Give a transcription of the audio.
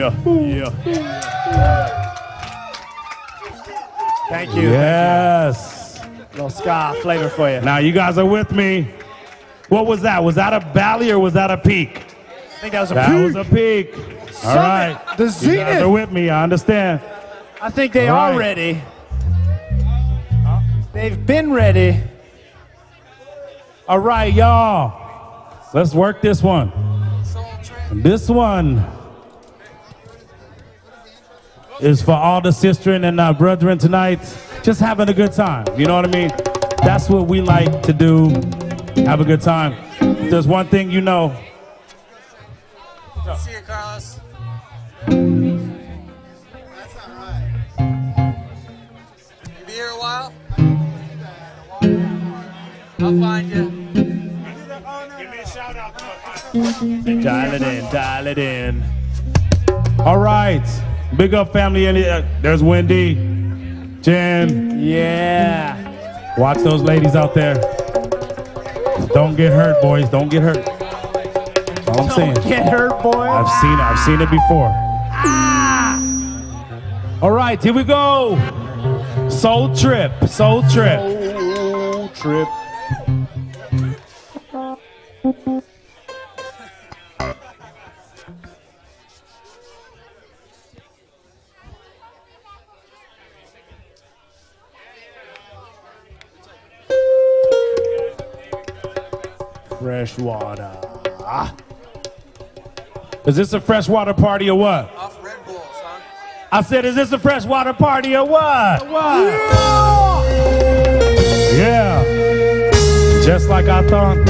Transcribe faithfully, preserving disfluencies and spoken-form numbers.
Yeah, yeah. Thank you. Yes. Thank you. Little ska flavor for you. Now you guys are with me. What was that? Was that a valley or was that a peak? I think that was a that peak. That was a peak. All Summit, right. the You zenith. guys are with me. I understand. I think they All are right. ready. They've been ready. All right, y'all. Let's work this one. This one is for all the sisters and our brethren tonight. Just having a good time. You know what I mean? That's what we like to do. Have a good time. If there's one thing you know. See you, Carlos. That's not right. You be here a while? I'll find you. Give me a shout out to Dial it in, dial it in. All right. Big up family. Uh, there's Wendy, Jen. Yeah. Watch those ladies out there. Don't get hurt, boys. Don't get hurt. That's all I'm saying. Don't get hurt, boy. I've seen it. I've seen it before. Ah. All right, here we go. Soul Trip. Soul Trip. Soul Trip. Fresh water. Is this a freshwater party or what? Off Red Bull, son. I said, is this a freshwater party or what? What? Yeah. Just like I thought.